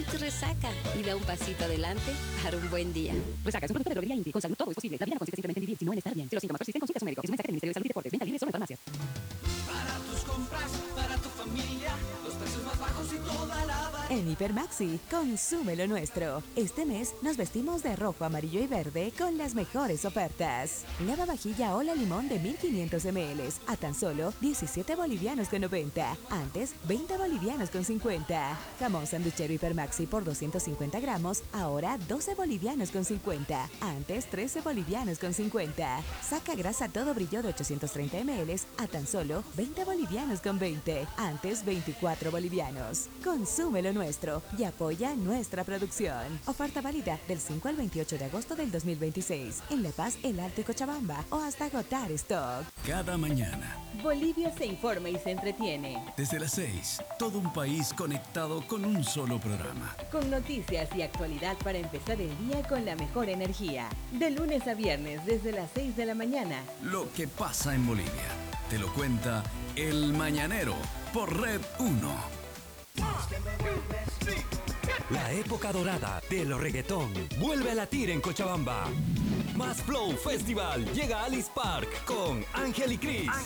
Resaca y da un pasito adelante para un buen día. Resaca es un producto de droguería Indy. Con salud todo es posible. La vida no consiste simplemente en vivir, sino en estar bien. Si los síntomas persisten, consulte a su médico. Es un mensaje del Ministerio de Salud y Deportes. Venta libre solo en farmacias. Para tus compras, para tu familia, los precios más bajos y toda la variedad. En Hipermaxi, consume lo nuestro. Este mes nos vestimos de rojo, amarillo y verde con las mejores ofertas. Lavavajilla Ola Limón de 1500 ml a tan solo 17 bolivianos con 90. Antes, 20 bolivianos con 50. Jamón sanduchero Hipermaxi por 250 gramos, ahora 12 bolivianos con 50. Antes, 13 bolivianos con 50. Saca grasa todo brillo de 830 ml a tan solo 20 bolivianos con 20. Antes, 24 bolivianos. Consume lo nuestro y apoya nuestra producción. Oferta válida del 5 al 28 de agosto del 2026 en La Paz, El Alto y Cochabamba o hasta agotar stock. Cada mañana, Bolivia se informa y se entretiene. desde las 6, todo un país conectado con un solo programa. Con noticias y actualidad para empezar el día con la mejor energía. De lunes a viernes desde las 6 de la mañana. Lo que pasa en Bolivia, te lo cuenta El Mañanero por Red 1. La época dorada del reggaetón vuelve a latir en Cochabamba. Más Flow Festival llega a Alice Park con Ángel y Cris.